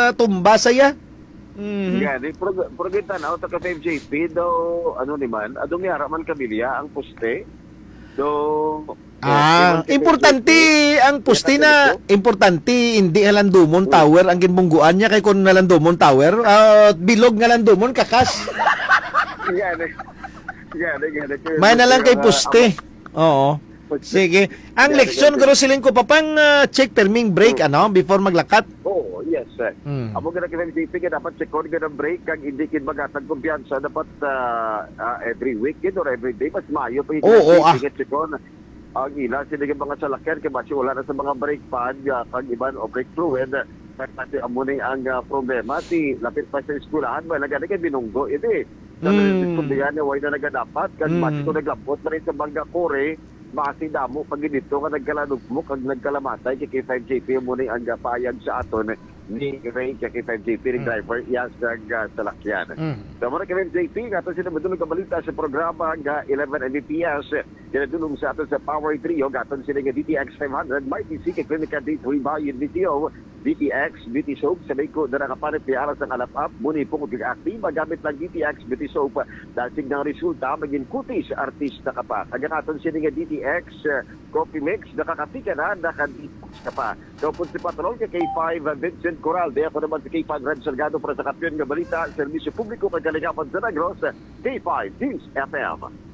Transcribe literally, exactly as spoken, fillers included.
tumba saya. Mm. Yeah, di pro progrita na auto ka five J P do ano ni man, adong yara man kabilya ang poste. Do Ah, importante ang poste na importante hindi Halandumon Tower ang ginbungguan niya kay kun Halandumon Tower, uh, bilog nga Halandumon kakas. Yeah, yeah, yeah. May na lang kay poste. Oo. Sige. Ang leksyon garo silin ko pa pang uh, check perming break ano before maglakat. Oh, yes. Hmm. Amo gana kay J P ka dapat check on gana break kag hindi kin magatag kumpiyansa dapat uh, uh, every weekend or every day mas maayo pa Oo, oh, oh, ah. check on. Ang ila sila yung mga salakyan kay basi wala na sa mga brake pad uh, kag iban o brake fluid kasi amo ni ang uh, problema ti lapit pa sa eskwelahan ba nagani kay binunggo iti. Sa mm. kumbiyan way na nagadapat kag mm. basi ko naglapot na rin sa Bangga Kore basi damo pag dito ka nagkalanog mo kag nagkalamatay kay five J P mo ni ang payag sa aton ni Ray kay five J P mm. driver yes nag uh, salakyan. Mm. So mo na kay five J P ato sila madulong ka balita sa programa nga eleven M B P S dinadulong sa aton sa Power Trio gaton sila nga D T X five hundred may T C kay Clinica D three Bayan D T O D T X Beauty Soap sa may ko na nakapanit ni aras ng alap-up muni po kung aktiba gamit lang D T X Beauty Soap dahil signang resulta maging kutis sa artista ka pa kaya naton sila nga D T X uh, Coffee Mix nakakapika na nakadetox ka pa so po si Patrol kay K five uh, Vincent Coral di ako naman si K five Red Salgado para sa kapyon nga balita Servisyo Publiko kay Kaligapan sa Negros K five News F M.